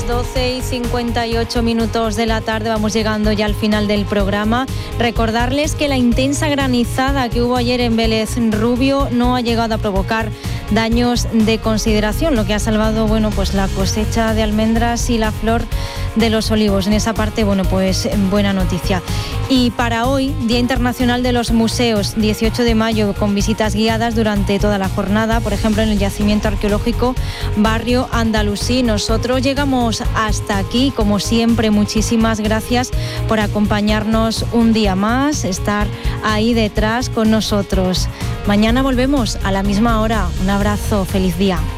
12:58 de la tarde, vamos llegando ya al final del programa. Recordarles que la intensa granizada que hubo ayer en Vélez Rubio no ha llegado a provocar daños de consideración, lo que ha salvado, pues la cosecha de almendras y la flor de los olivos. En esa parte, pues buena noticia. Y para hoy, Día Internacional de los Museos, 18 de mayo, con visitas guiadas durante toda la jornada, por ejemplo, en el yacimiento arqueológico Barrio Andalusí. Nosotros llegamos hasta aquí, como siempre, muchísimas gracias por acompañarnos un día más, estar ahí detrás con nosotros. Mañana volvemos a la misma hora. Un abrazo, feliz día.